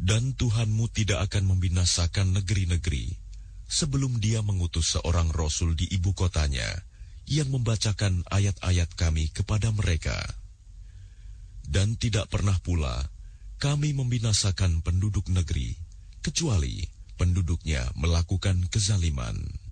Dan Tuhanmu tidak akan membinasakan negeri-negeri sebelum Dia mengutus seorang rasul di ibu kotanya yang membacakan ayat-ayat Kami kepada mereka. Dan tidak pernah pula Kami membinasakan penduduk negeri kecuali penduduknya melakukan kezaliman.